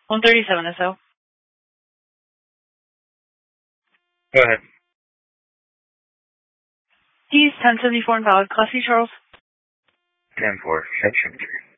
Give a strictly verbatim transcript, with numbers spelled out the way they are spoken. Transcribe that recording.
one thirty-seven S O. Go ahead. Keys ten seventy-four invalid. Class C, Charles. ten four, section three.